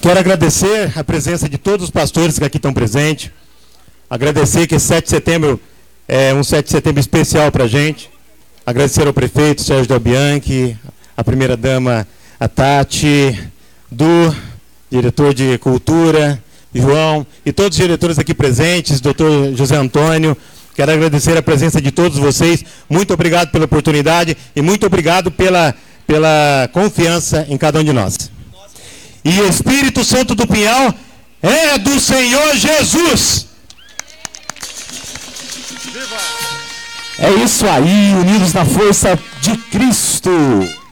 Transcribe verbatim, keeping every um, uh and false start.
Quero agradecer a presença de todos os pastores que aqui estão presentes. Agradecer que esse sete de setembro é um sete de setembro especial para a gente. Agradecer ao prefeito Sérgio Del Bianchi, a primeira-dama, a Tati, do diretor de Cultura, João, e todos os diretores aqui presentes, doutor José Antônio. Quero agradecer a presença de todos vocês. Muito obrigado pela oportunidade e muito obrigado pela, pela confiança em cada um de nós. E o Espírito Santo do Pinhal é do Senhor Jesus. É isso aí, unidos na força de Cristo.